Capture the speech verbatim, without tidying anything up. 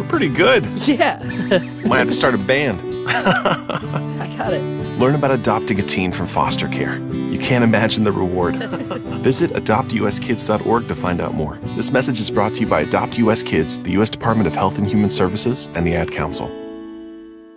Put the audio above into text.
pretty good. Yeah. Might have to start a band. I got it. Learn about adopting a teen from foster care. You can't imagine the reward. Visit adopt u s kids dot org to find out more. This message is brought to you by Adopt U S Kids, the U S Department of Health and Human Services, and the Ad Council.